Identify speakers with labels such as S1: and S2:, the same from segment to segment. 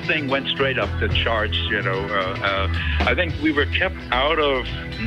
S1: thing went straight up the charts, you know. I think we were kept out of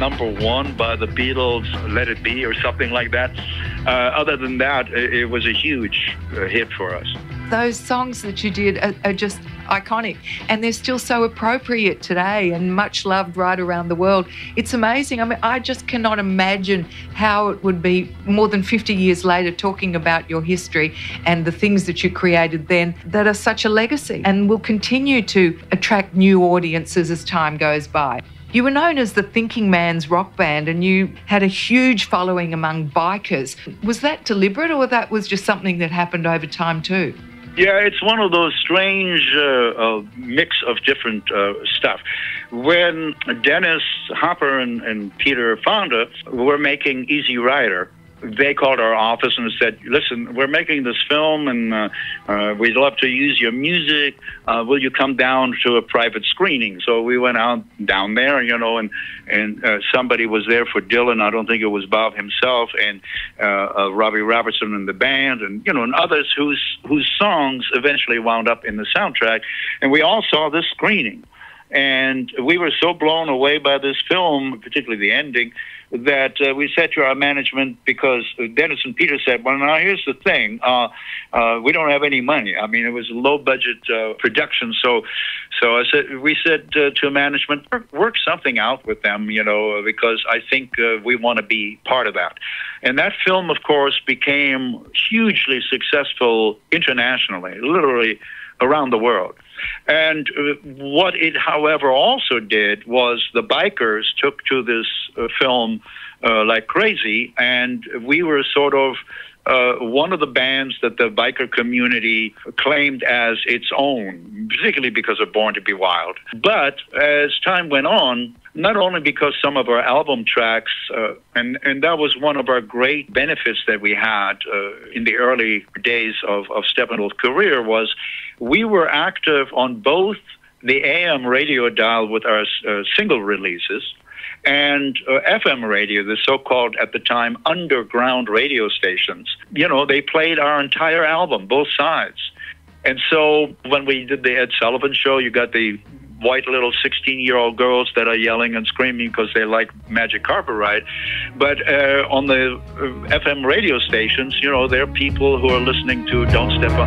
S1: #1 by the Beatles' Let It Be or something like that. Other than that, it was a huge hit for us.
S2: Those songs that you did are just iconic, and they're still so appropriate today and much loved right around the world. It's amazing. I mean, I just cannot imagine how it would be more than 50 years later talking about your history and the things that you created then that are such a legacy and will continue to attract new audiences as time goes by. You were known as the thinking man's rock band, and you had a huge following among bikers. Was that deliberate, or that was just something that happened over time too?
S1: Yeah, it's one of those strange mix of different stuff. When Dennis Hopper and Peter Fonda were making Easy Rider, they called our office and said, listen, we're making this film and we'd love to use your music. Will you come down to a private screening? So we went out down there, you know, and somebody was there for Dylan. I don't think it was Bob himself, and Robbie Robertson and the band, and, you know, and others whose songs eventually wound up in the soundtrack. And we all saw this screening. And we were so blown away by this film, particularly the ending, that we said to our management, because Dennis and Peter said, well, now here's the thing. We don't have any money. I mean, it was a low-budget production. So we said to management, work something out with them, you know, because I think we want to be part of that. And that film, of course, became hugely successful internationally, literally around the world. And what it, however, also did was the bikers took to this film like crazy, and we were sort of one of the bands that the biker community claimed as its own, particularly because of Born to Be Wild. But as time went on, not only because some of our album tracks, and that was one of our great benefits that we had in the early days of Steppenwolf's career, was we were active on both the AM radio dial with our single releases and FM radio, the so-called, at the time, underground radio stations. You know, they played our entire album, both sides. And so when we did the Ed Sullivan Show, you got the white little 16-year-old girls that are yelling and screaming because they like Magic Carpet Ride. But on the FM radio stations, you know, there are people who are listening to Don't Step on